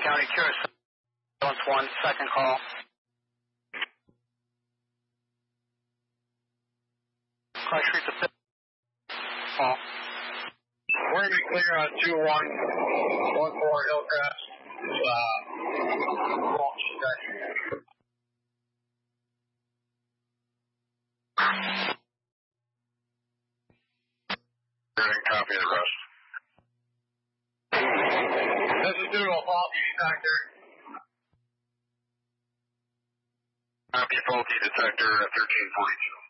County, Curious 1, second call. Clash Street to call. We're going to be clear on 2114 Hillcrest. Copy the rest. This is due to a faulty detector. Copy faulty detector at 1342.